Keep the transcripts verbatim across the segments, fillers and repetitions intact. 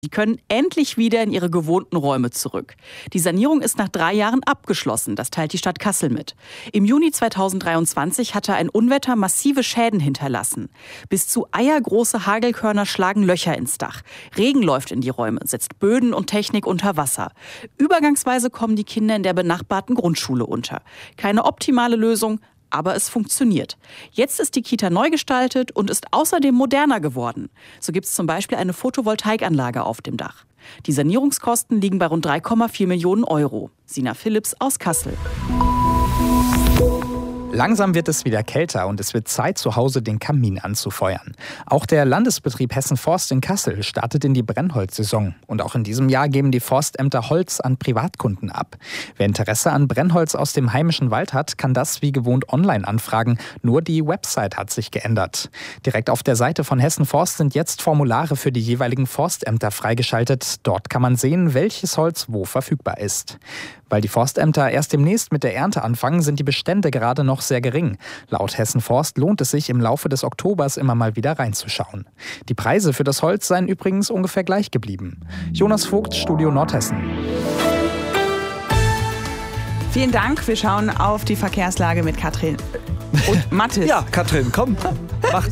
Sie können endlich wieder in ihre gewohnten Räume zurück. Die Sanierung ist nach drei Jahren abgeschlossen, das teilt die Stadt Kassel mit. Im Juni zweitausenddreiundzwanzig hatte ein Unwetter massive Schäden hinterlassen. Bis zu eiergroße Hagelkörner schlagen Löcher ins Dach. Regen läuft in die Räume, setzt Böden und Technik unter Wasser. Übergangsweise kommen die Kinder in der benachbarten Grundschule unter. Keine optimale Lösung, aber es funktioniert. Jetzt ist die Kita neu gestaltet und ist außerdem moderner geworden. So gibt es zum Beispiel eine Photovoltaikanlage auf dem Dach. Die Sanierungskosten liegen bei rund drei Komma vier Millionen Euro. Sina Philipps aus Kassel. Langsam wird es wieder kälter und es wird Zeit, zu Hause den Kamin anzufeuern. Auch der Landesbetrieb Hessen Forst in Kassel startet in die Brennholzsaison. Und auch in diesem Jahr geben die Forstämter Holz an Privatkunden ab. Wer Interesse an Brennholz aus dem heimischen Wald hat, kann das wie gewohnt online anfragen. Nur die Website hat sich geändert. Direkt auf der Seite von Hessen Forst sind jetzt Formulare für die jeweiligen Forstämter freigeschaltet. Dort kann man sehen, welches Holz wo verfügbar ist. Weil die Forstämter erst demnächst mit der Ernte anfangen, sind die Bestände gerade noch sehr gering. Laut Hessen Forst lohnt es sich im Laufe des Oktobers immer mal wieder reinzuschauen. Die Preise für das Holz seien übrigens ungefähr gleich geblieben. Jonas Vogt, Studio Nordhessen. Vielen Dank. Wir schauen auf die Verkehrslage mit Katrin und Mathis. Ja, Katrin, komm. Mach.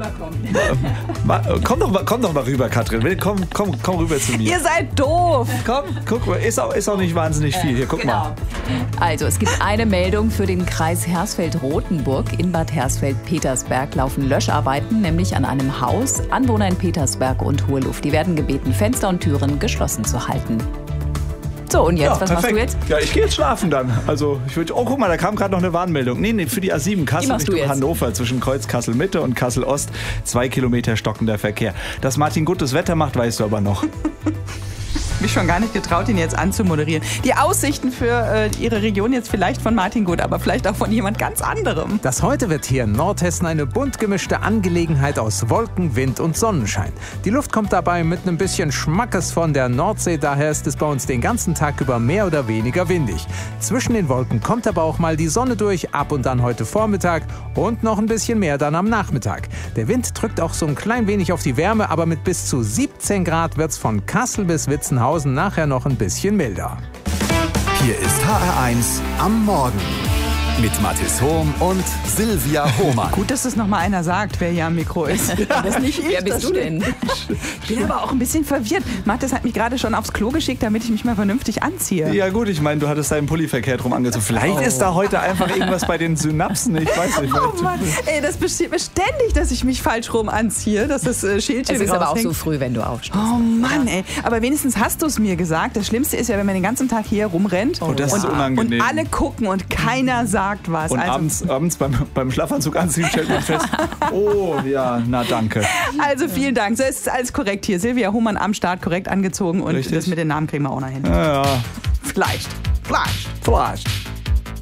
Komm doch mal, komm doch mal rüber, Katrin. Komm, komm, komm rüber zu mir. Ihr seid doof. Komm, guck mal, ist auch, ist auch nicht wahnsinnig viel. Hier, guck genau. mal. Also, es gibt eine Meldung für den Kreis Hersfeld-Rotenburg. In Bad Hersfeld-Petersberg laufen Löscharbeiten, nämlich an einem Haus. Anwohner in Petersberg und Hohe Luft, die werden gebeten, Fenster und Türen geschlossen zu halten. So, und jetzt, ja, was perfekt. machst du jetzt? Ja, ich gehe jetzt schlafen dann. Also, ich würde, oh, guck mal, da kam gerade noch eine Warnmeldung. Nee, nee, für die A sieben Kassel Richtung Hannover zwischen Kreuz Kassel-Mitte und Kassel-Ost. Zwei Kilometer stockender Verkehr. Dass Martin gut das Wetter macht, weißt du aber noch. Mich schon gar nicht getraut, ihn jetzt anzumoderieren. Die Aussichten für äh, Ihre Region jetzt vielleicht von Martin Gut, aber vielleicht auch von jemand ganz anderem. Das heute wird hier in Nordhessen eine bunt gemischte Angelegenheit aus Wolken, Wind und Sonnenschein. Die Luft kommt dabei mit einem bisschen Schmackes von der Nordsee, daher ist es bei uns den ganzen Tag über mehr oder weniger windig. Zwischen den Wolken kommt aber auch mal die Sonne durch, ab und an heute Vormittag und noch ein bisschen mehr dann am Nachmittag. Der Wind drückt auch so ein klein wenig auf die Wärme, aber mit bis zu siebzehn Grad wird es von Kassel bis Witzenhausen nachher noch ein bisschen milder. Hier ist H R eins am Morgen mit Mathis Hohm und Silvia Hohmann. Gut, dass es noch mal einer sagt, wer hier am Mikro ist. Das nicht ich, wer bist du denn? Ich bin aber auch ein bisschen verwirrt. Mathis hat mich gerade schon aufs Klo geschickt, damit ich mich mal vernünftig anziehe. Ja gut, ich meine, du hattest deinen Pulli verkehrt rum angezogen. Vielleicht oh. ist da heute einfach irgendwas bei den Synapsen. Ich weiß nicht. Oh Mann. Ey, das passiert mir ständig, dass ich mich falsch rum anziehe, dass das äh, Schildchen Es ist raushängt. aber auch so früh, wenn du aufstehst. Oh Mann, ey. Aber wenigstens hast du es mir gesagt. Das Schlimmste ist ja, wenn man den ganzen Tag hier rumrennt. Oh, das und, ist unangenehm. Und alle gucken und keiner sagt was. Und also, abends, abends beim, beim Schlafanzug anziehen stellt man fest, oh ja, na danke. Also vielen Dank. So ist alles korrekt hier. Silvia Hohmann am Start, korrekt angezogen. Und Richtig. Das mit den Namen kriegen wir auch noch hin. Ja, ja. Vielleicht. Vielleicht. Vielleicht.